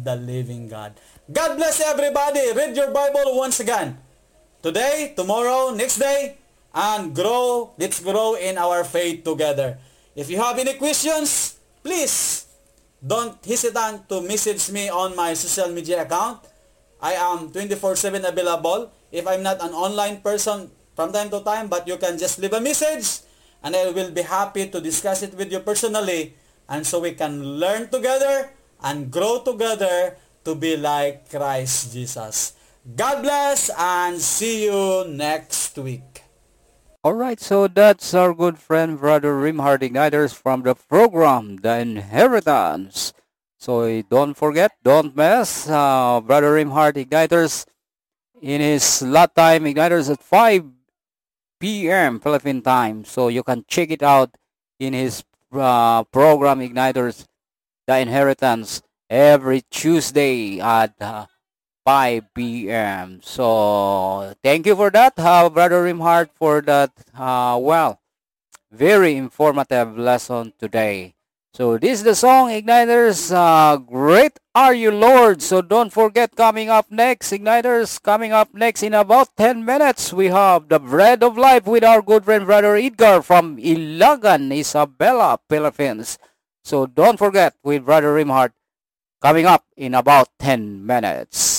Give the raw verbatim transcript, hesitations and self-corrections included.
the living God. God bless everybody. Read your Bible once again. Today, tomorrow, next day, and grow. Let's grow in our faith together. If you have any questions, please don't hesitate to message me on my social media account. I am twenty-four seven available. If I'm not an online person from time to time, but you can just leave a message and I will be happy to discuss it with you personally, and so we can learn together and grow together to be like Christ Jesus. God bless and see you next week. Alright, so that's our good friend Brother Rimhard Igniters from the program, The Inheritance. So don't forget, don't miss uh, Brother Rimhard Igniters in his slot time Igniters at five p.m. Philippine time. So you can check it out in his uh, program Igniters, The Inheritance, every Tuesday at uh, five p.m. So thank you for that, uh, Brother Rimhard, for that, uh, well, very informative lesson today. So this is the song, Igniters, uh, Great Are You, Lord. So don't forget, coming up next, Igniters, coming up next in about ten minutes, we have the Bread of Life with our good friend, Brother Edgar from Ilagan, Isabela, Philippines. So don't forget with Brother Rimhard, coming up in about ten minutes.